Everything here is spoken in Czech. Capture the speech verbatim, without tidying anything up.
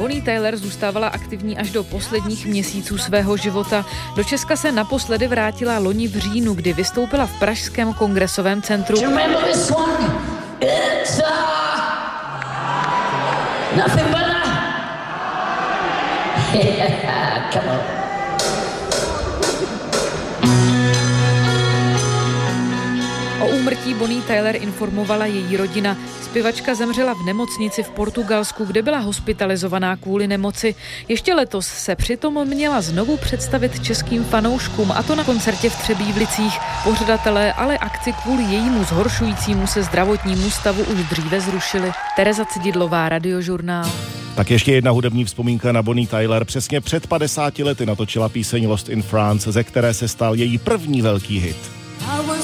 Bonnie Tyler zůstávala aktivní až do posledních měsíců svého života. Do Česka se naposledy vrátila loni v říjnu, kdy vystoupila v pražském kongresovém centru. O úmrtí Bonnie Tyler informovala její rodina. Zpěvačka zemřela v nemocnici v Portugalsku, kde byla hospitalizovaná kvůli nemoci. Ještě letos se přitom měla znovu představit českým fanouškům, a to na koncertě v Třebívlicích. Pořadatelé ale akci kvůli jejímu zhoršujícímu se zdravotnímu stavu už dříve zrušili. Tereza Cididlová, Radiožurnál. Tak ještě jedna hudební vzpomínka na Bonnie Tyler. Přesně před padesáti lety natočila píseň Lost in France, ze které se stal její první velký hit.